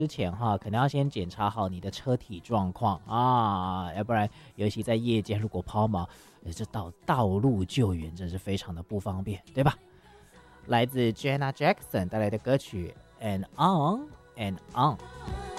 之前哈，可能要先检查好你的车体状况啊，要不然尤其在夜间如果抛锚，这道路救援真是非常的不方便，对吧？来自 Jenna Jackson 带来的歌曲《And On and On》。